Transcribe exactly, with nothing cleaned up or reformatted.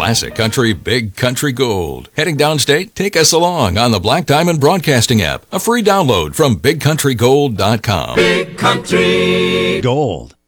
Classic country, big country gold. Heading downstate? Take us along on the Black Diamond Broadcasting app. A free download from big country gold dot com. Big Country Gold.